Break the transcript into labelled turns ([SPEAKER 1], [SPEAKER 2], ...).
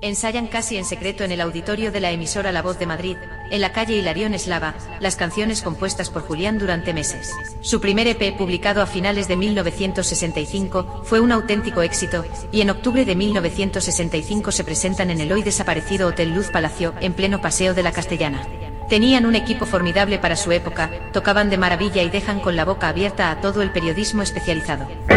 [SPEAKER 1] Ensayan casi en secreto en el auditorio de la emisora La Voz de Madrid, en la calle Hilarión Eslava, las canciones compuestas por Julián durante meses. Su primer EP, publicado a finales de 1965, fue un auténtico éxito, y en octubre de 1965 se presentan en el hoy desaparecido Hotel Luz Palacio, en pleno Paseo de la Castellana. Tenían un equipo formidable para su época, tocaban de maravilla y dejan con la boca abierta a todo el periodismo especializado.